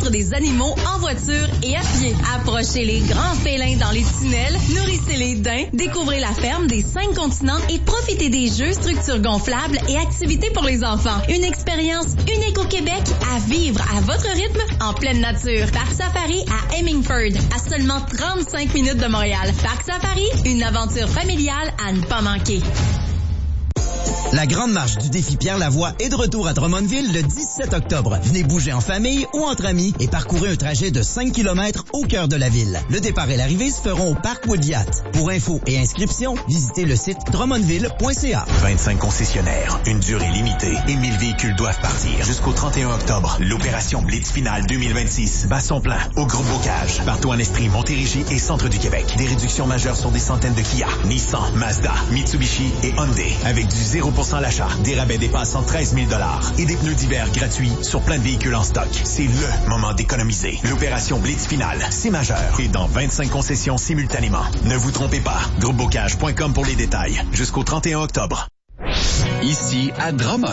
découvrir des animaux en voiture et à pied. Approchez les grands félins dans les tunnels, nourrissez les daims, découvrez la ferme des 5 continents et profitez des jeux, structures gonflables et activités pour les enfants. Une expérience unique au Québec à vivre à votre rythme en pleine nature. Parc Safari à Hemingford, à seulement 35 minutes de Montréal. Parc Safari, une aventure familiale à ne pas manquer. La grande marche du défi Pierre Lavoie est de retour à Drummondville le 17 octobre. Venez bouger en famille ou entre amis et parcourez un trajet de 5 km au cœur de la ville. Le départ et l'arrivée se feront au Parc Woodiat. Pour infos et inscriptions, visitez le site drummondville.ca. 25 concessionnaires, une durée limitée et 1000 véhicules doivent partir. Jusqu'au 31 octobre, l'opération Blitz Finale 2026 bat son plein au Groupe Bocage. Partout en Estrie, Montérégie et Centre du Québec. Des réductions majeures sur des centaines de Kia, Nissan, Mazda, Mitsubishi et Hyundai. Avec du 0% l'achat, des rabais dépassant 13 000 $ et des pneus d'hiver gratuits sur plein de véhicules en stock. C'est le moment d'économiser. L'opération Blitz Finale, c'est majeur et dans 25 concessions simultanément. Ne vous trompez pas. Groupebocage.com pour les détails. Jusqu'au 31 octobre. Ici à Drummond.